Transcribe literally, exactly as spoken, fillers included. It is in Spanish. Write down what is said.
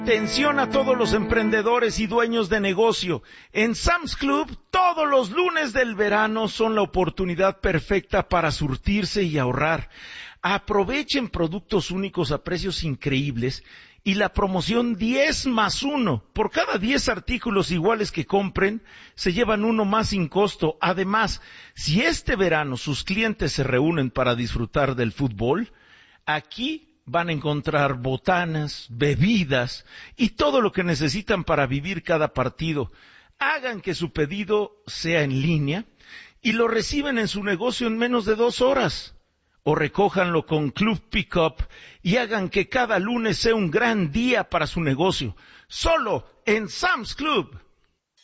Atención a todos los emprendedores y dueños de negocio. En Sam's Club, todos los lunes del verano son la oportunidad perfecta para surtirse y ahorrar. Aprovechen productos únicos a precios increíbles y la promoción diez más uno. Por cada diez artículos iguales que compren, se llevan uno más sin costo. Además, si este verano sus clientes se reúnen para disfrutar del fútbol, aquí van a encontrar botanas, bebidas y todo lo que necesitan para vivir cada partido. Hagan que su pedido sea en línea y lo reciben en su negocio en menos de dos horas. O recójanlo con Club Pickup y hagan que cada lunes sea un gran día para su negocio. Solo en Sam's Club.